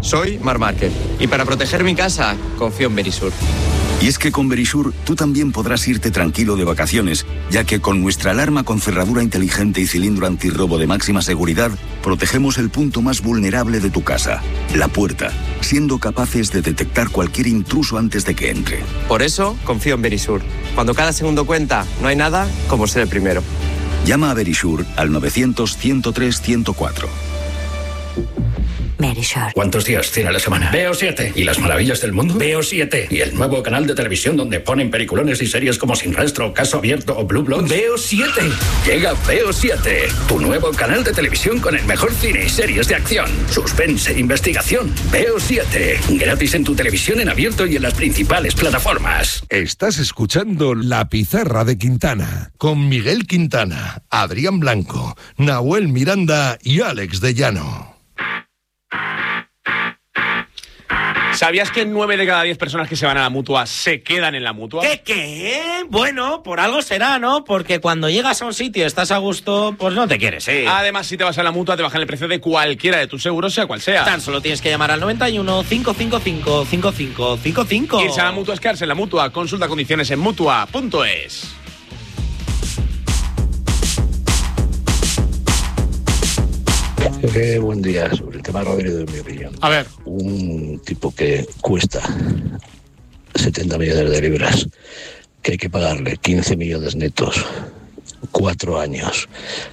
Soy Marc Márquez y para proteger mi casa confío en Verisur. Y es que con Verisur tú también podrás irte tranquilo de vacaciones, ya que con nuestra alarma con cerradura inteligente y cilindro antirrobo de máxima seguridad, protegemos el punto más vulnerable de tu casa, la puerta, siendo capaces de detectar cualquier intruso antes de que entre. Por eso confío en Verisur. Cuando cada segundo cuenta, no hay nada como ser el primero. Llama a Verisur al 900-103-104. Verisur. ¿Cuántos días tiene la semana? Veo 7. ¿Y las maravillas del mundo? Veo 7. ¿Y el nuevo canal de televisión donde ponen peliculones y series como Sin Rastro, Caso Abierto o Blue Bloods? Veo 7. Llega Veo 7, tu nuevo canal de televisión con el mejor cine y series de acción, suspense, investigación. Veo 7, gratis en tu televisión en abierto y en las principales plataformas. Estás escuchando La Pizarra de Quintana, con Miguel Quintana, Adrián Blanco, Nahuel Miranda y Alex de Llano. ¿Sabías que 9 de cada 10 personas que se van a la Mutua se quedan en la Mutua? ¿Qué? Bueno, por algo será, ¿no? Porque cuando llegas a un sitio y estás a gusto, pues no te quieres ir. Además, si te vas a la Mutua, te bajan el precio de cualquiera de tus seguros, sea cual sea. Tan solo tienes que llamar al 91 555 5555. Irse a la Mutua es quedarse en la Mutua. Consulta condiciones en Mutua.es. Buen día. Sobre el tema de Rodrigo, de mi opinión. A ver. Un tipo que cuesta 70 millones de libras, que hay que pagarle 15 millones netos, 4 años.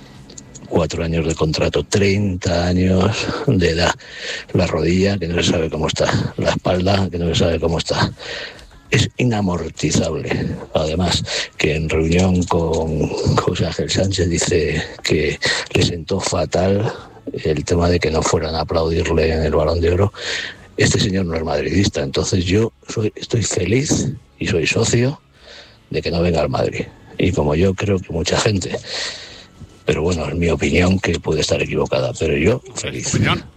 4 años de contrato, 30 años de edad. La rodilla, que no se sabe cómo está. La espalda, que no se sabe cómo está. Es inamortizable. Además, que en reunión con José Ángel Sánchez dice que le sentó fatal el tema de que no fueran a aplaudirle en el Balón de Oro. Este señor no es madridista, entonces yo estoy feliz y soy socio de que no venga al Madrid. Y como yo creo que mucha gente, pero bueno, es mi opinión, que puede estar equivocada, pero yo feliz.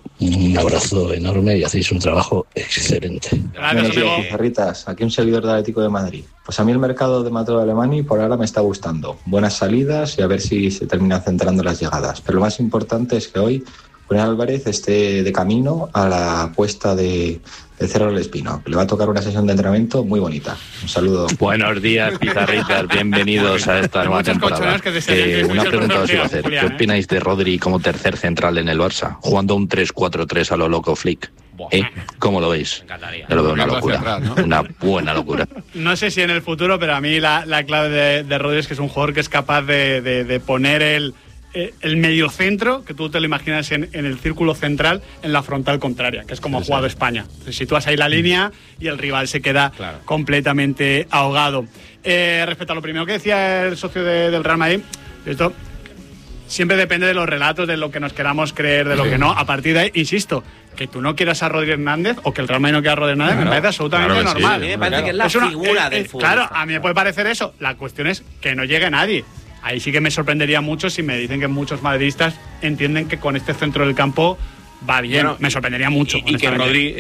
Un abrazo enorme y hacéis un trabajo excelente. Buenos días, Pizarritas. Aquí un seguidor del Atlético de Madrid. Pues a mí el mercado de Mateo Alemany por ahora me está gustando. Buenas salidas y a ver si se terminan centrando las llegadas. Pero lo más importante es que hoy Julián Álvarez esté de camino a la puesta de Cerro del Espino. Le va a tocar una sesión de entrenamiento muy bonita. Un saludo. Buenos días, Pizarritas. Bienvenidos a esta nueva temporada. Una pregunta os iba a hacer. ¿Qué opináis de Rodri como tercer central en el Barça, jugando un 3-4-3 a lo loco Flick? ¿Cómo lo veis? Yo lo veo una locura, central, ¿no? Una buena locura. No sé si en el futuro, pero a mí la clave de Rodri es que es un jugador que es capaz de poner el mediocentro, que tú te lo imaginas en el círculo central, en la frontal contraria, que es como ha jugado España. Entonces, sitúas ahí la línea y el rival se queda completamente ahogado. Respecto a lo primero que decía el socio del Real Madrid, esto siempre depende de los relatos, de lo que nos queramos creer, de lo que no. A partir de ahí, insisto, que tú no quieras a Rodri Hernández o que el Real Madrid no quiera a Rodri Hernández, me parece absolutamente normal. A mí me parece que es la figura del fútbol. Claro, a mí me puede parecer eso. La cuestión es que no llegue nadie. Ahí sí que me sorprendería mucho si me dicen que muchos madridistas entienden que con este centro del campo va bien. Bueno, me sorprendería mucho. Y que Rodri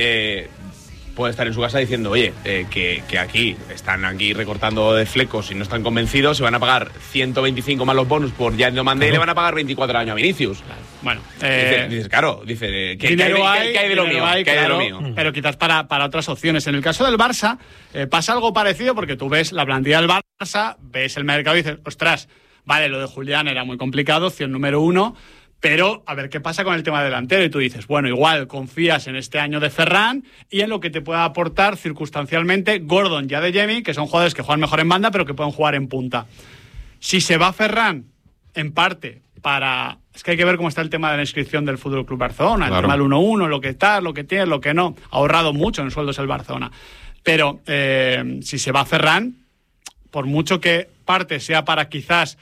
puede estar en su casa diciendo, oye, que aquí están recortando de flecos y no están convencidos, se van a pagar 125 más los bonus por Jan Diomandé y le van a pagar 24 años a Vinicius. Bueno, dices, claro, dice, ¿qué hay de lo mío? ¿Qué hay de lo mío? Pero quizás para otras opciones. En el caso del Barça pasa algo parecido, porque tú ves la plantilla del Barça, ves el mercado y dices, ostras, vale, lo de Julián era muy complicado, opción número 1, pero a ver qué pasa con el tema delantero. Y tú dices, bueno, igual confías en este año de Ferran y en lo que te pueda aportar circunstancialmente Gordon y Adeyemi, que son jugadores que juegan mejor en banda, pero que pueden jugar en punta. Si se va Ferran, en parte, es que hay que ver cómo está el tema de la inscripción del FC Barcelona, el tema del 1-1, lo que tal, lo que tiene, lo que no. Ha ahorrado mucho en sueldos el Barcelona. Pero si se va Ferran, por mucho que parte sea para quizás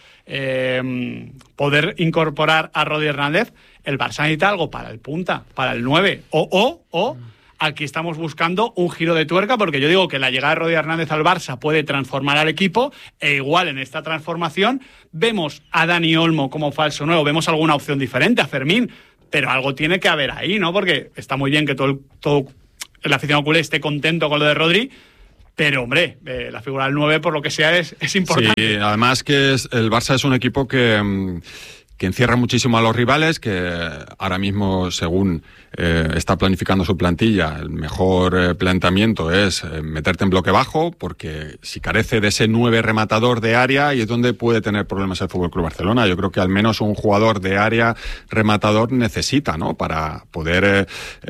poder incorporar a Rodri Hernández, el Barça necesita algo para el punta, para el 9. O aquí estamos buscando un giro de tuerca, porque yo digo que la llegada de Rodri Hernández al Barça puede transformar al equipo, e igual en esta transformación vemos a Dani Olmo como falso 9, vemos alguna opción diferente, a Fermín, pero algo tiene que haber ahí, ¿no? Porque está muy bien que todo el aficionado culé esté contento con lo de Rodri, pero, hombre, la figura del 9, por lo que sea, es importante. Sí, además que el Barça es un equipo que encierra muchísimo a los rivales, que ahora mismo, según está planificando su plantilla, el mejor planteamiento es meterte en bloque bajo, porque si carece de ese 9 rematador de área, y es donde puede tener problemas el FC Barcelona. Yo creo que al menos un jugador de área rematador necesita, ¿no?, para poder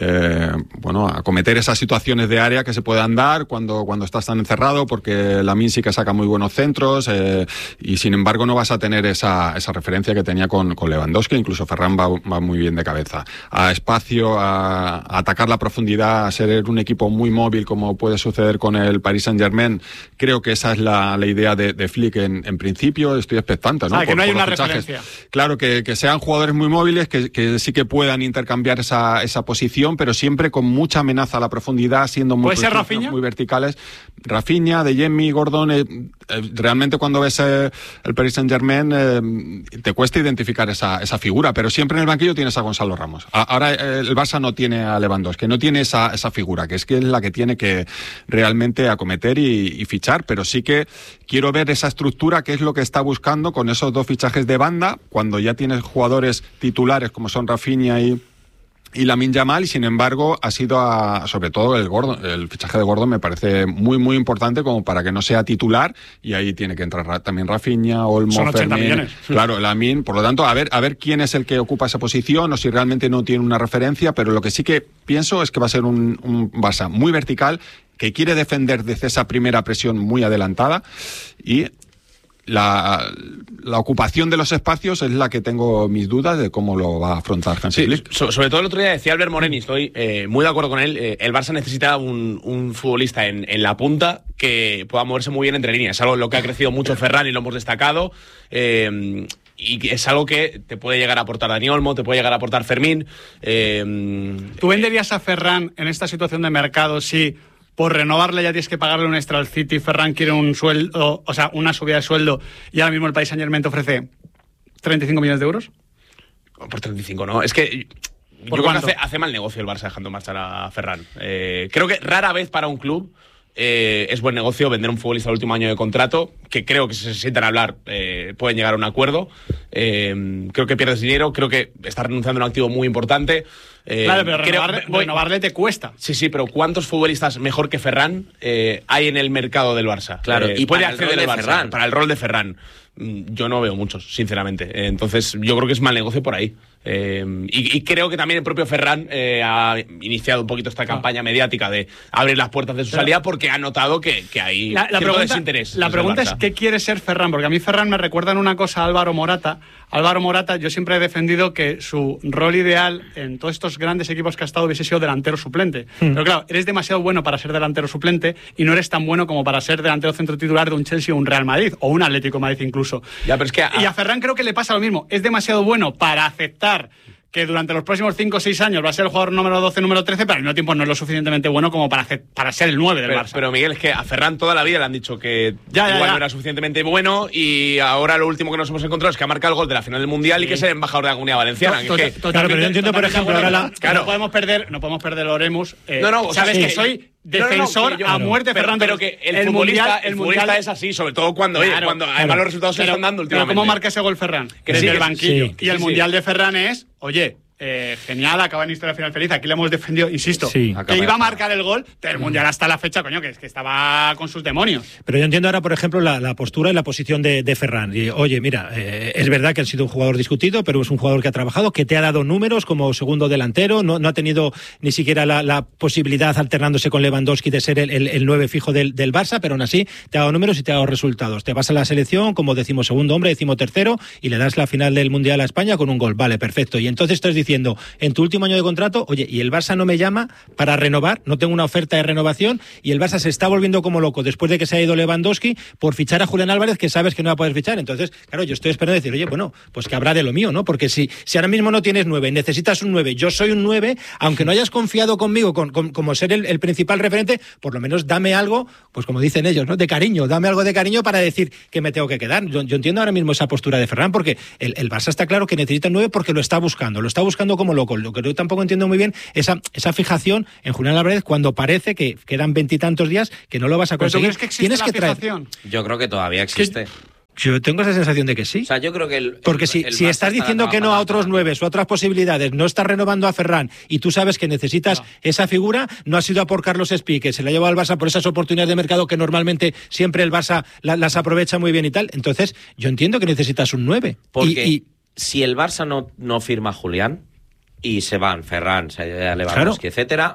acometer esas situaciones de área que se puedan dar cuando estás tan encerrado, porque Lamine sí que saca muy buenos centros, y sin embargo no vas a tener esa referencia que tenía con Lewandowski. Incluso Ferran va muy bien de cabeza a espacio, a atacar la profundidad, a ser un equipo muy móvil, como puede suceder con el Paris Saint-Germain. Creo que esa es la idea de Flick en principio. Estoy expectante, ¿no? Que no hay una referencia. Claro, que sean jugadores muy móviles, que sí que puedan intercambiar esa posición, pero siempre con mucha amenaza a la profundidad, siendo muy verticales. Rafinha, De Jong, Gordon, realmente cuando ves el Paris Saint-Germain te cuesta identificar esa figura, pero siempre en el banquillo tienes a Gonzalo Ramos. Ahora el Barça no tiene a Lewandowski, no tiene esa figura, que es la que tiene que realmente acometer y fichar, pero sí que quiero ver esa estructura, que es lo que está buscando con esos 2 fichajes de banda, cuando ya tienes jugadores titulares como son Rafinha y Lamine Yamal, y sin embargo ha sido sobre todo el fichaje de Gordon me parece muy muy importante como para que no sea titular, y ahí tiene que entrar también Rafinha, Olmo, son 80 Fermín, millones. Claro, Lamine, por lo tanto a ver quién es el que ocupa esa posición, o si realmente no tiene una referencia, pero lo que sí que pienso es que va a ser un Barça muy vertical, que quiere defender desde esa primera presión muy adelantada, y la ocupación de los espacios es la que tengo mis dudas de cómo lo va a afrontar Hansi Flick. Sobre todo el otro día decía Albert Moreni, estoy muy de acuerdo con él, el Barça necesita un futbolista en la punta que pueda moverse muy bien entre líneas. Es algo en lo que ha crecido mucho Ferran y lo hemos destacado. Y es algo que te puede llegar a aportar Dani Olmo, te puede llegar a aportar Fermín. ¿Tú venderías a Ferran en esta situación de mercado si por renovarle ya tienes que pagarle un extra al City, Ferran quiere un sueldo, o sea, una subida de sueldo, y ahora mismo el Paris Saint-Germain te ofrece 35 millones de euros? Por 35 no, es que yo creo que hace mal negocio el Barça dejando marchar a Ferran. Creo que rara vez para un club es buen negocio vender un futbolista al último año de contrato, que creo que si se sientan a hablar pueden llegar a un acuerdo. Creo que pierdes dinero, creo que estás renunciando a un activo muy importante. Claro, pero renovarle te cuesta. Sí, pero ¿cuántos futbolistas mejor que Ferran hay en el mercado del Barça? Claro, y puede para acceder el rol el Barça, de Ferran. para el rol de Ferran. Yo no veo muchos, sinceramente. Entonces, yo creo que es mal negocio por ahí. Y creo que también el propio Ferran ha iniciado un poquito esta campaña mediática de abrir las puertas de su salida, porque ha notado que hay cierto desinterés. La pregunta es ¿qué quiere ser Ferran? Porque a mí Ferran me recuerda en una cosa a Álvaro Morata. Álvaro Morata, yo siempre he defendido que su rol ideal en todos estos grandes equipos que ha estado hubiese sido delantero suplente. Pero claro, eres demasiado bueno para ser delantero suplente y no eres tan bueno como para ser delantero centro titular de un Chelsea o un Real Madrid o un Atlético de Madrid incluso. Ya, pero es que y a Ferran creo que le pasa lo mismo. Es demasiado bueno para aceptar que durante los próximos 5 o 6 años va a ser el jugador número 12, número 13, pero al mismo tiempo no es lo suficientemente bueno como para ser el 9 del Barça. Pero Miguel, es que a Ferran toda la vida le han dicho que igual no era suficienmente bueno, y ahora lo último que nos hemos encontrado es que ha marcado el gol de la final del Mundial y que es el embajador de la Comunidad Valenciana. Claro, pero yo entiendo, por ejemplo, ahora no podemos perder Oremus. Sabes que soy defensor a muerte, Ferran, pero que el futbolista es así, sobre todo cuando además los resultados se están dando últimamente. Pero ¿cómo marca ese gol Ferran? Desde el banquillo. Y el Mundial de Ferran es, oye, genial, acaba en historia final feliz. Aquí le hemos defendido, insisto, que iba a marcar el gol del Mundial hasta la fecha, coño, que estaba con sus demonios. Pero yo entiendo ahora, por ejemplo, la postura y la posición de Ferran. Y, oye, mira, es verdad que ha sido un jugador discutido, pero es un jugador que ha trabajado, que te ha dado números como segundo delantero, no ha tenido ni siquiera la posibilidad, alternándose con Lewandowski, de ser el 9 fijo del Barça, pero aún así te ha dado números y te ha dado resultados. Te vas a la selección como 12º hombre, 13º, y le das la final del Mundial a España con un gol. Vale, perfecto. Y entonces estás diciendo, en tu último año de contrato, oye, y el Barça no me llama para renovar, no tengo una oferta de renovación, y el Barça se está volviendo como loco después de que se ha ido Lewandowski por fichar a Julián Álvarez, que sabes que no va a poder fichar. Entonces, claro, yo estoy esperando decir, oye, bueno, pues que habrá de lo mío, ¿no? Porque si ahora mismo no tienes 9, necesitas un 9, yo soy un 9, aunque no hayas confiado conmigo como ser el principal referente, por lo menos dame algo, pues como dicen ellos, ¿no? De cariño, dame algo de cariño para decir que me tengo que quedar. Yo entiendo ahora mismo esa postura de Ferran, porque el Barça está claro que necesita un 9 porque lo está buscando como loco. Lo que yo tampoco entiendo muy bien, esa fijación en Julián Álvarez cuando parece que quedan 20 y tantos días que no lo vas a conseguir. ¿Pero tú crees que existe la fijación? Yo creo que todavía existe. Yo tengo esa sensación de que sí. O sea, yo creo que porque si estás diciendo que no a otros 9 o otras posibilidades, no estás renovando a Ferran y tú sabes que necesitas esa figura, no has ido a por Carlos Espí, que se la ha llevado al Barça por esas oportunidades de mercado que normalmente siempre el Barça las aprovecha muy bien y tal. Entonces, yo entiendo que necesitas un 9. Porque si el Barça no firma a Julián y se van Ferran, se va Lewandowski, etcétera,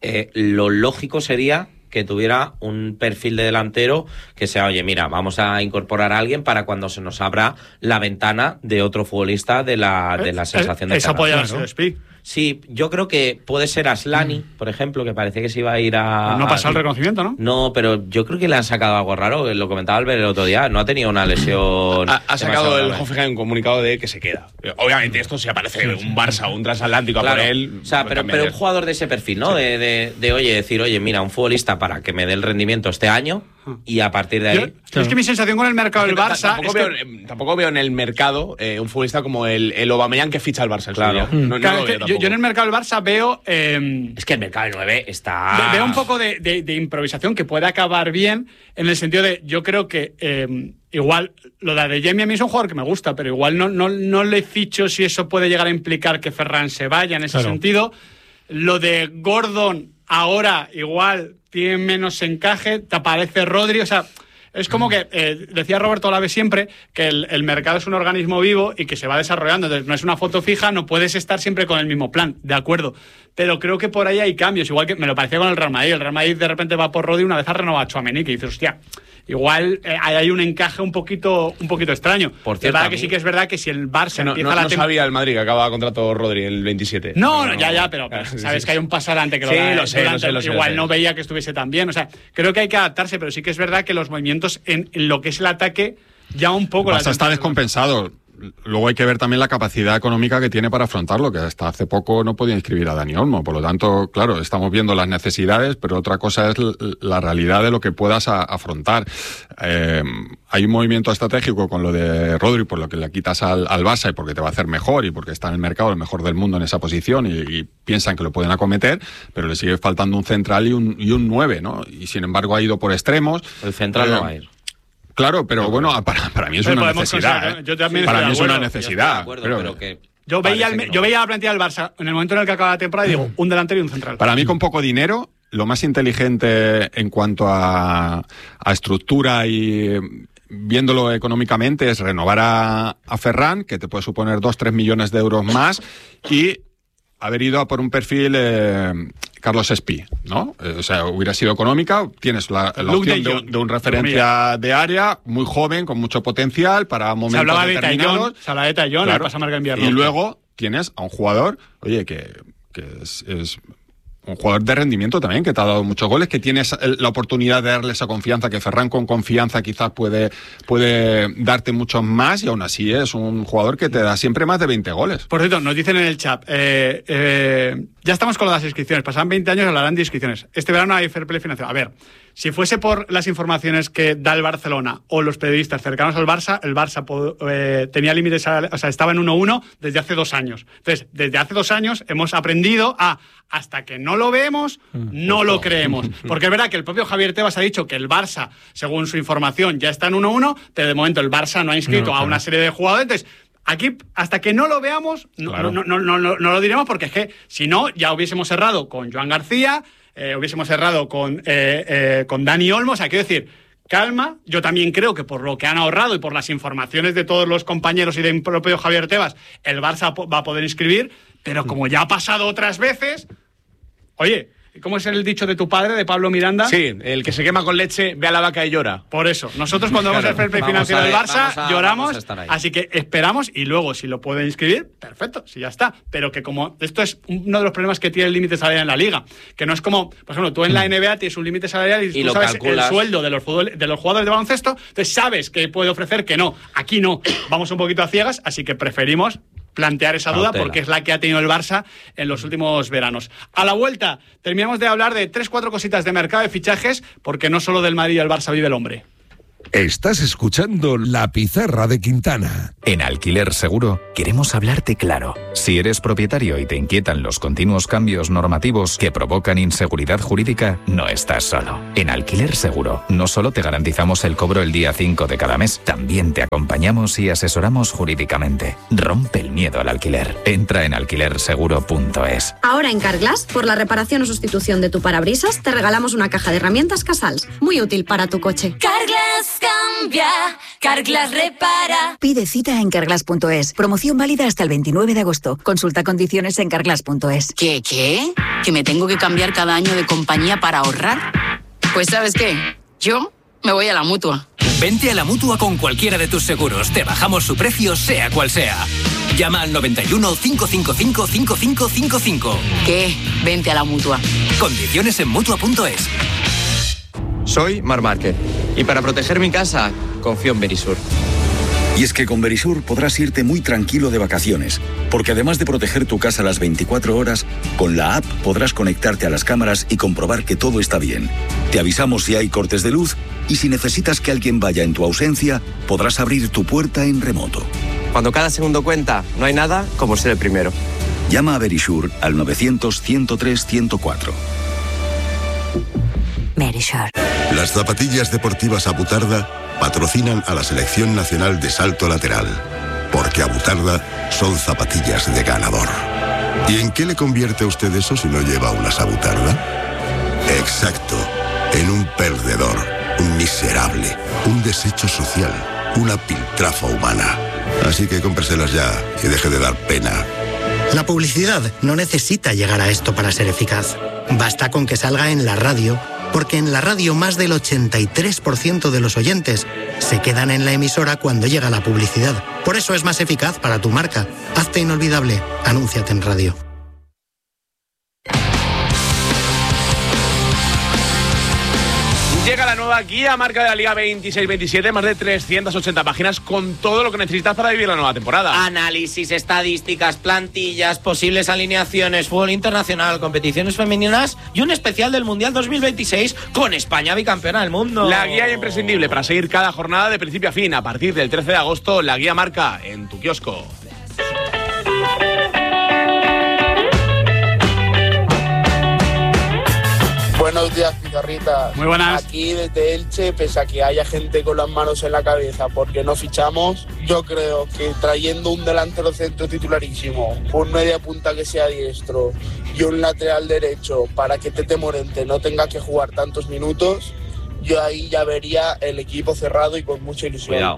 lo lógico sería que tuviera un perfil de delantero que sea, oye, mira, vamos a incorporar a alguien para cuando se nos abra la ventana de otro futbolista de la sensación de Eso podría ser Espí. Sí, yo creo que puede ser Aslani, por ejemplo, que parecía que se iba a ir a... No ha pasado el reconocimiento, ¿no? No, pero yo creo que le han sacado algo raro, lo comentaba Albert el otro día, no ha tenido una lesión... Ha sacado el Hoffenheim un comunicado de que se queda. Obviamente esto si aparece un Barça o un transatlántico claro, a por él... O sea, pero un jugador de ese perfil, ¿no? Sí. De oye, decir, oye, mira, un futbolista para que me dé el rendimiento este año y a partir de ahí... Es que mi sensación con el mercado del Barça... Tampoco veo en el mercado un futbolista como el Aubameyang que ficha al Barça. Claro. Yo en el mercado del Barça veo... es que el mercado del 9 está... Veo un poco de improvisación que puede acabar bien en el sentido de... Yo creo que igual lo de Adeyemi a mí es un jugador que me gusta, pero igual no le ficho si eso puede llegar a implicar que Ferran se vaya en ese sentido. Lo de Gordon ahora igual tiene menos encaje, te aparece Rodri, o sea... Es como que, decía Roberto Olave siempre, que el mercado es un organismo vivo y que se va desarrollando. Entonces, no es una foto fija, no puedes estar siempre con el mismo plan, de acuerdo. Pero creo que por ahí hay cambios, igual que me lo parecía con el Real Madrid. El Real Madrid de repente va por Rodri una vez ha renovado a Tchouaméni, que dices, hostia, igual hay un encaje un poquito extraño. Por cierto, que sí que es verdad que si el Barça empieza no sabía el Madrid que acaba contrato Rodri el 27. Pero sabes que hay un paso adelante que lo sé. Igual no veía que estuviese tan bien. O sea, creo que hay que adaptarse, pero sí que es verdad que los movimientos en lo que es el ataque ya un poco... Barça está descompensado. Luego hay que ver también la capacidad económica que tiene para afrontarlo, que hasta hace poco no podía inscribir a Dani Olmo. Por lo tanto, claro, estamos viendo las necesidades, pero otra cosa es la realidad de lo que puedas afrontar. Hay un movimiento estratégico con lo de Rodri, por lo que le quitas al Barça y porque te va a hacer mejor y porque está en el mercado el mejor del mundo en esa posición y piensan que lo pueden acometer, pero le sigue faltando un central y un 9, ¿no? Y sin embargo ha ido por extremos. El central no va a ir. Claro, pero bueno, para mí es una necesidad. Para mí es una necesidad. Yo veía la plantilla del Barça en el momento en el que acaba la temporada y digo, un delantero y un central. Para mí, con poco dinero, lo más inteligente en cuanto a estructura y viéndolo económicamente es renovar a Ferran, que te puede suponer 2-3 millones de euros más, y haber ido a por un perfil Carlos Espí, ¿no? O sea, hubiera sido económica, tienes la opción de un referencia de área, muy joven, con mucho potencial para momentos determinados. Se hablaba de Tallón, claro. Pasa marca invierno. Y luego tienes a un jugador, oye, que es un jugador de rendimiento también, que te ha dado muchos goles, que tienes la oportunidad de darle esa confianza, que Ferran con confianza quizás puede darte muchos más, y aún así es un jugador que te da siempre más de 20 goles. Por cierto, nos dicen en el chat, ya estamos con las inscripciones, pasan 20 años, hablarán de inscripciones. Este verano hay fair play financiero. A ver, si fuese por las informaciones que da el Barcelona o los periodistas cercanos al Barça, el Barça tenía límites, o sea, estaba en 1-1 desde hace 2 años. Entonces, desde hace 2 años hemos aprendido hasta que no lo vemos, no lo creemos. Porque es verdad que el propio Javier Tebas ha dicho que el Barça, según su información, ya está en 1-1, pero de momento el Barça no ha inscrito a una serie de jugadores. Entonces, aquí, hasta que no lo veamos, no lo diremos, porque es que, si no, ya hubiésemos cerrado con Joan García, hubiésemos cerrado con Dani Olmo. O sea, quiero decir, calma. Yo también creo que por lo que han ahorrado y por las informaciones de todos los compañeros y del propio Javier Tebas, el Barça va a poder inscribir, pero como ya ha pasado otras veces, oye, ¿cómo es el dicho de tu padre, de Pablo Miranda? Sí, el que se quema con leche ve a la vaca y llora. Por eso, nosotros cuando vemos el fair play financiero del Barça lloramos, así que esperamos, y luego si lo pueden inscribir, perfecto, si ya está. Pero que como esto es uno de los problemas que tiene el límite salarial en la liga, que no es como, por ejemplo, tú en la NBA tienes un límite salarial y tú sabes calculas. El sueldo de los jugadores de baloncesto, entonces sabes que puede ofrecer, que no. Aquí no, vamos un poquito a ciegas, así que preferimos plantear esa duda porque es la que ha tenido el Barça en los últimos veranos. A la vuelta terminamos de hablar de 3-4 cositas de mercado de fichajes, porque no solo del Madrid y el Barça vive el hombre. Estás escuchando La Pizarra de Quintana. En Alquiler Seguro queremos hablarte claro. Si eres propietario y te inquietan los continuos cambios normativos que provocan inseguridad jurídica, no estás solo. En Alquiler Seguro no solo te garantizamos el cobro el día 5 de cada mes, también te acompañamos y asesoramos jurídicamente. Rompe el miedo al alquiler. Entra en alquilerseguro.es. Ahora en Carglass, por la reparación o sustitución de tu parabrisas, te regalamos una caja de herramientas Casals, muy útil para tu coche. Carglass cambia, Carglass repara. Pide cita en carglass.es. Promoción válida hasta el 29 de agosto. Consulta condiciones en carglass.es. ¿Qué? ¿Que me tengo que cambiar cada año de compañía para ahorrar? Pues ¿sabes qué? Yo me voy a la Mutua. Vente a la Mutua con cualquiera de tus seguros. Te bajamos su precio, sea cual sea. Llama al 91 555 5555. ¿Qué? Vente a la Mutua. Condiciones en Mutua.es. Soy Mar Márquez y para proteger mi casa confío en Verisur. Y es que con Verisur podrás irte muy tranquilo de vacaciones, porque además de proteger tu casa las 24 horas, con la app podrás conectarte a las cámaras y comprobar que todo está bien. Te avisamos si hay cortes de luz y si necesitas que alguien vaya en tu ausencia, podrás abrir tu puerta en remoto. Cuando cada segundo cuenta, no hay nada como ser el primero. Llama a Verisur al 900-103-104. Verisur. Las zapatillas deportivas Abutarda patrocinan a la Selección Nacional de Salto Lateral, porque Abutarda son zapatillas de ganador. ¿Y en qué le convierte a usted eso si no lleva unas Abutarda? Exacto, en un perdedor, un miserable, un desecho social, una piltrafa humana. Así que cómpreselas ya y deje de dar pena. La publicidad no necesita llegar a esto para ser eficaz. Basta con que salga en la radio, porque en la radio más del 83% de los oyentes se quedan en la emisora cuando llega la publicidad. Por eso es más eficaz para tu marca. Hazte inolvidable. Anúnciate en radio. Llega la nueva guía marca de la Liga 26-27, más de 380 páginas con todo lo que necesitas para vivir la nueva temporada. Análisis, estadísticas, plantillas, posibles alineaciones, fútbol internacional, competiciones femeninas y un especial del Mundial 2026 con España bicampeona del mundo. La guía imprescindible para seguir cada jornada de principio a fin. A partir del 13 de agosto, la guía marca en tu kiosco. Buenos días, Pizarrita. Muy buenas. Aquí desde Elche, pese a que haya gente con las manos en la cabeza porque no fichamos, yo creo que trayendo un delantero centro titularísimo, un media punta que sea diestro y un lateral derecho para que Tete Morente no tenga que jugar tantos minutos, yo ahí ya vería el equipo cerrado y con mucha ilusión. Cuidado.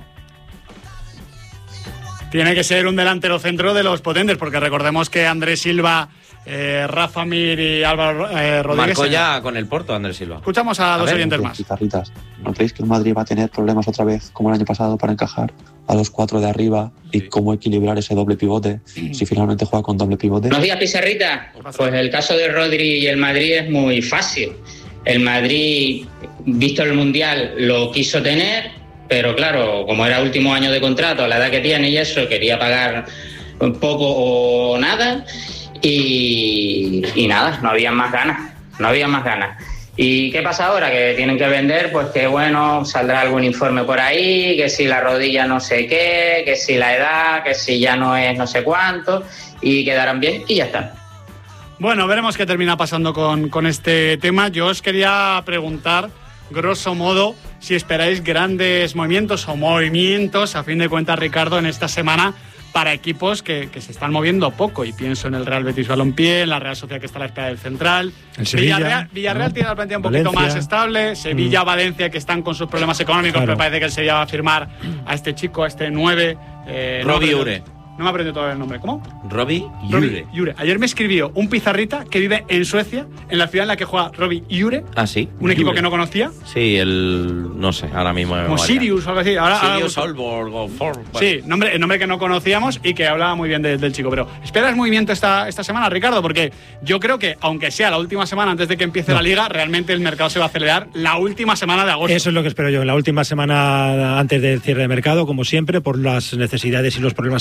Tiene que ser un delantero centro de los potentes, porque recordemos que Andrés Silva, Rafa Mir y Álvaro Rodríguez... Marcó ya con el Porto, Andrés Silva. Escuchamos a dos oyentes más. Pizarritas, ¿no creéis que el Madrid va a tener problemas otra vez, como el año pasado, para encajar a los cuatro de arriba y cómo equilibrar ese doble pivote si finalmente juega con doble pivote? Buenos días, Pizarrita. Pues el caso de Rodri y el Madrid es muy fácil. El Madrid, visto el Mundial, lo quiso tener, pero claro, como era último año de contrato, a la edad que tiene y eso, quería pagar poco o nada. Y nada, no había más ganas. ¿Y qué pasa ahora? Que tienen que vender, pues que bueno, saldrá algún informe por ahí, que si la rodilla no sé qué, que si la edad, que si ya no es no sé cuánto, y quedarán bien y ya está. Bueno, veremos qué termina pasando con este tema. Yo os quería preguntar, grosso modo, si esperáis grandes movimientos a fin de cuentas, Ricardo, en esta semana para equipos que se están moviendo poco, y pienso en el Real Betis Balompié, en la Real Sociedad, que está a la espera del central, el Sevilla, Villarreal tiene la plantilla un poquito más estable, Sevilla, Valencia, que están con sus problemas económicos, pero parece que el Sevilla va a firmar a este chico, a este 9, Robbie Ure. No me aprendo todavía el nombre. ¿Cómo? Robbie Ure. Ayer me escribió un pizarrita que vive en Suecia, en la ciudad en la que juega Robbie Ure. Ah, sí. Un equipo que no conocía. Sí, no sé, ahora mismo. Como Sirius o algo así. Sirius, Aalborg o Ford. Sí, el nombre que no conocíamos y que hablaba muy bien del chico. Pero, ¿esperas movimiento esta semana, Ricardo? Porque yo creo que, aunque sea la última semana antes de que empiece la Liga, realmente el mercado se va a acelerar la última semana de agosto. Eso es lo que espero yo. La última semana antes del cierre de mercado, como siempre, por las necesidades y los problemas económicos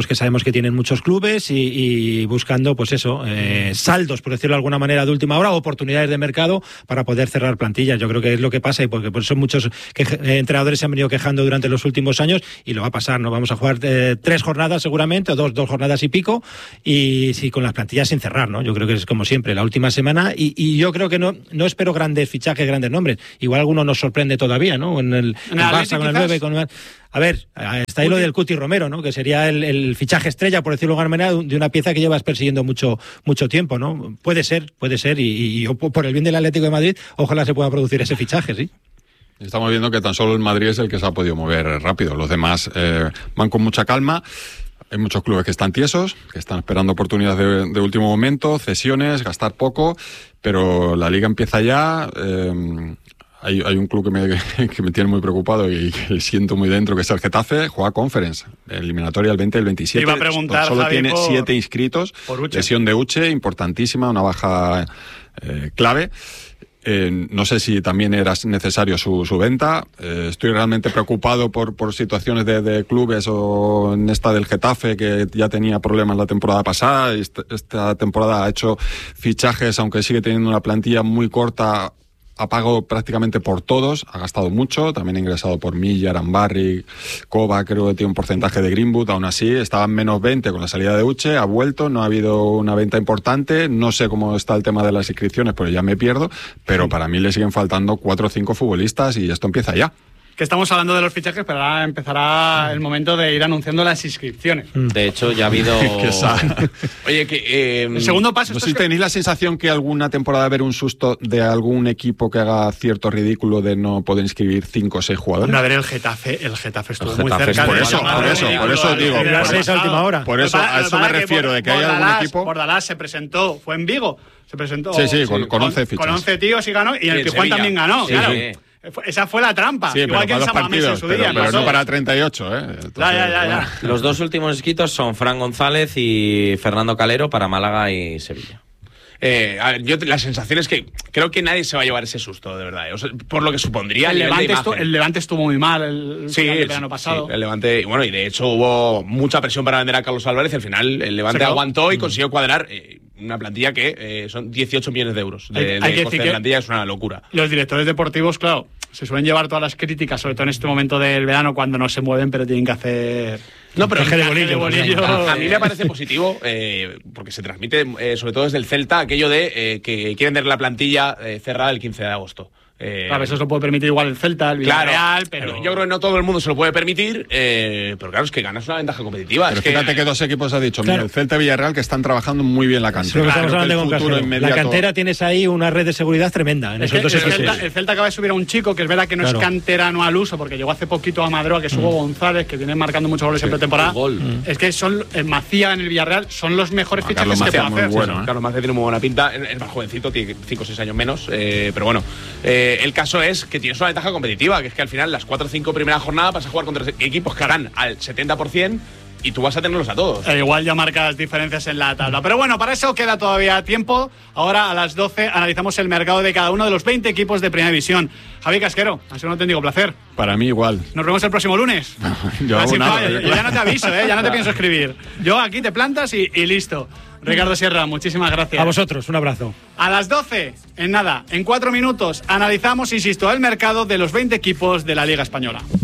mercados que sabemos que tienen muchos clubes y buscando, pues eso, saldos, por decirlo de alguna manera, de última hora, oportunidades de mercado para poder cerrar plantillas. Yo creo que es lo que pasa y porque por eso muchos entrenadores se han venido quejando durante los últimos años y lo va a pasar, ¿no? Vamos a jugar 3 jornadas seguramente, o dos jornadas y pico, y sí, con las plantillas sin cerrar, ¿no? Yo creo que es como siempre, la última semana, y yo creo que no espero grandes fichajes, grandes nombres. Igual alguno nos sorprende todavía, ¿no? En el Barça, con el 9, con el... A ver, está ahí lo del Cuti Romero, ¿no? Que sería el fichaje estrella, por decirlo de alguna manera, de una pieza que llevas persiguiendo mucho tiempo, ¿no? Puede ser, y por el bien del Atlético de Madrid, ojalá se pueda producir ese fichaje, sí. Estamos viendo que tan solo el Madrid es el que se ha podido mover rápido. Los demás van con mucha calma. Hay muchos clubes que están tiesos, que están esperando oportunidades de último momento, cesiones, gastar poco, pero la liga empieza ya. Hay un club que me tiene muy preocupado y que siento muy dentro, que es el Getafe. Juega Conference, eliminatoria el 20 y el 27. Te iba a preguntar, solo Javi, tiene 7 inscritos. Lesión de Uche, importantísima, una baja clave. No sé si también era necesario su venta. Estoy realmente preocupado por situaciones de clubes, o en esta del Getafe, que ya tenía problemas la temporada pasada. Esta temporada ha hecho fichajes, aunque sigue teniendo una plantilla muy corta. Ha pagado prácticamente por todos, ha gastado mucho, también ha ingresado por Milla, Arambarri, Kova, creo que tiene un porcentaje de Greenwood. Aún así estaba en menos 20 con la salida de Uche, ha vuelto, no ha habido una venta importante, no sé cómo está el tema de las inscripciones, pero ya me pierdo, pero para mí le siguen faltando 4 o 5 futbolistas y esto empieza ya. Que estamos hablando de los fichajes, pero ahora empezará el momento de ir anunciando las inscripciones. De hecho, ya ha habido... Oye, que... el segundo paso... No sé si tenéis la sensación que alguna temporada va a haber un susto de algún equipo que haga cierto ridículo de no poder inscribir 5 o 6 jugadores. A ver, el Getafe estuvo muy cerca. Por eso digo. Por eso a eso me refiero, de que hay algún equipo... Bordalás se presentó, fue en Vigo, se presentó... Sí, con 11 fichas. Con 11 tíos y ganó, y en el Tijuana también ganó, claro. Sí. Esa fue la trampa. Sí, igual que en San Mamés en su día. Pero no para 38, Entonces, ya. Los 2 últimos inscritos son Fran González y Fernando Calero para Málaga y Sevilla. Yo la sensación es que creo que nadie se va a llevar ese susto, de verdad. O sea, por lo que supondría el Levante estuvo muy mal el verano pasado. Sí, el Levante, y de hecho hubo mucha presión para vender a Carlos Álvarez. Al final el Levante aguantó y consiguió cuadrar una plantilla que son 18 millones de euros de coste de plantilla. Es una locura. Los directores deportivos, claro, se suelen llevar todas las críticas, sobre todo en este momento del verano, cuando no se mueven, pero tienen que hacer... No, pero de bolillo. A mí me parece positivo, porque se transmite, sobre todo desde el Celta, aquello de que quieren tener la plantilla cerrada el 15 de agosto. Claro, eso se lo puede permitir igual el Celta, el Villarreal, pero... Yo creo que no todo el mundo se lo puede permitir, pero claro, es que ganas una ventaja competitiva. Pero fíjate que 2 equipos ha dicho, mira, el Celta y Villarreal, que están trabajando muy bien la cantera. La cantera tienes ahí una red de seguridad tremenda en esos dos equipos. El Celta acaba de subir a un chico, que es verdad que no es canterano al uso, porque llegó hace poquito a Madroa, que es Hugo González, que viene marcando muchos goles en pretemporada. Es que son Macía en el Villarreal, son los mejores fichajes que puede hacer. Carlos Macía tiene muy buena pinta, es más jovencito, tiene 5 o 6 años menos, pero bueno, el caso es que tienes una ventaja competitiva, que es que al final las 4 o 5 primeras jornadas vas a jugar contra equipos que harán al 70% y tú vas a tenerlos a todos. Igual ya marcas diferencias en la tabla. Pero bueno, para eso queda todavía tiempo. Ahora a las 12 analizamos el mercado de cada uno de los 20 equipos de Primera División. Javi Casquero, ha sido un auténtico placer. Para mí igual. Nos vemos el próximo lunes. Yo ya no te aviso, ya no te pienso escribir. Yo aquí te plantas y listo. Ricardo Sierra, muchísimas gracias. A vosotros, un abrazo. A las 12, en 4 minutos, analizamos, insisto, el mercado de los 20 equipos de la Liga Española.